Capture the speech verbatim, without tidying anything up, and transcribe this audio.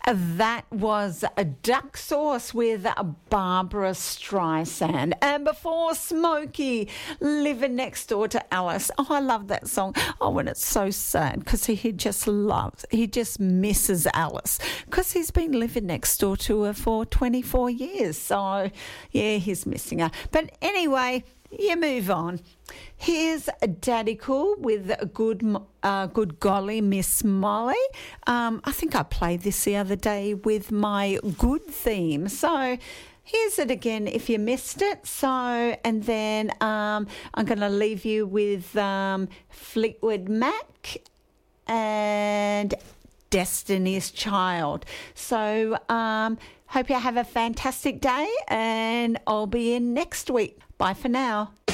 That was a Duck Sauce with Barbara Streisand. And before, Smokey, Living Next Door to Alice. Oh, I love that song. Oh, and it's so sad because he just loves, he just misses Alice because he's been living next door to her for twenty-four years. So, yeah, he's missing her. But anyway, you move on. Here's Daddy Cool with a good, uh, good golly, Miss Molly. Um, I think I played this the other day with my good theme. So here's it again if you missed it. So, and then um, I'm going to leave you with um, Fleetwood Mac and Destiny's Child. So um, hope you have a fantastic day, and I'll be in next week. Bye for now.